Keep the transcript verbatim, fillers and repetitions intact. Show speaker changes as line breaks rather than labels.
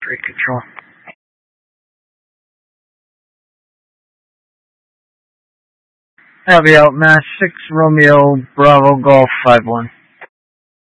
Great control. Heavy out, Mass six Romeo Bravo Golf five one.